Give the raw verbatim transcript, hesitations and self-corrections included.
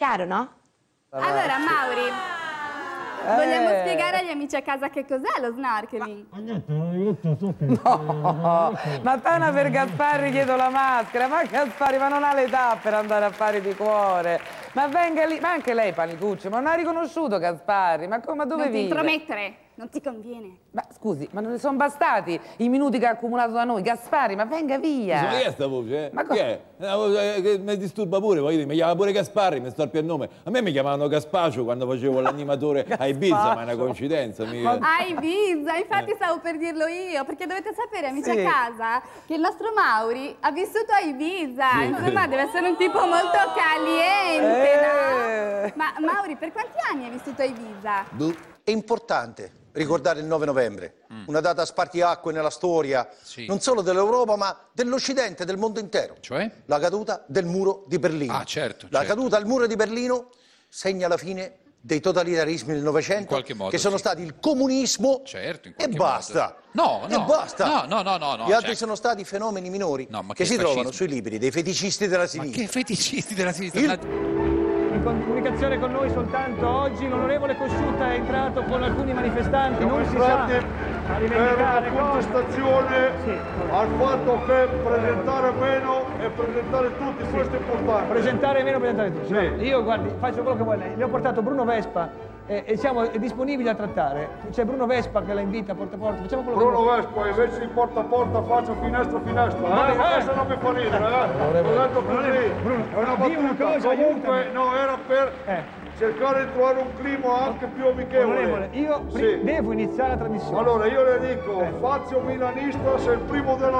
Chiaro, no? Allora, Mauri, Eh. vogliamo spiegare agli amici a casa che cos'è lo snorkeling? No, ma Tana per Gasparri chiedo la maschera, ma Gasparri ma non ha l'età per andare a fare di cuore, ma venga lì, ma anche lei Panicucci, ma non ha riconosciuto Gasparri, ma, come, ma dove Non ti vive? intromettere, non ti conviene. Ma scusi, ma non ne sono bastati i minuti che ha accumulato da noi, Gasparri, ma venga via! Ma chi è sta voce? Eh? Ma Chi co- è? È una voce che mi disturba pure, voglio dire, mi chiama pure Gasparri, mi storpia il nome. A me mi chiamavano Gaspacio quando facevo l'animatore a Ibiza, ma è una coincidenza. Mi... A Ibiza, infatti stavo per dirlo io, perché dovete sapere, amici Sì. a casa, che il nostro Mauri ha vissuto a Ibiza, Sì, insomma sì. deve essere un tipo molto caliente, Eh. no? Ma Mauri, per quanti anni hai vissuto a Ibiza? È importante ricordare il nove novembre, una data spartiacque nella storia, Sì. non solo dell'Europa, ma dell'Occidente, del mondo intero. Cioè? La caduta del muro di Berlino. Ah, certo, La certo. caduta del muro di Berlino segna la fine dei totalitarismi del In Novecento, qualche modo, che sono sì. stati il comunismo Certo, in e qualche basta. modo. No, no. E basta. No, no, no, no, no, Gli altri certo. sono stati fenomeni minori No, ma che che si trovano fascismo. sui libri dei feticisti della Ma sinistra. che feticisti della sinistra? Il- La- In comunicazione con noi soltanto oggi l'onorevole Cosciutta è entrato con alcuni manifestanti, Siamo non si sa, entrati a per rivendicare una cose. contestazione Sì. al fatto che presentare meno e presentare tutti, questo è importante. Presentare meno, presentare tutti. Sì. No, io, guardi, faccio quello che vuole lei. Le ho portato Bruno Vespa eh, e siamo disponibili a trattare. C'è Bruno Vespa che la invita porta a porta. Facciamo quello Bruno che vuole. Vespa invece di porta a porta faccia finestra a finestra, Ma- eh? eh. Questo non mi fa ridere, eh? L'ho detto così, Bruno, è una dimmi una battuta, cosa, comunque aiutami. no, era per Eh. cercare di trovare un clima anche più amichevole. Onorevole, io pri- Sì. devo iniziare la trasmissione. Allora io le dico, Eh. Fazio milanista, sei il primo della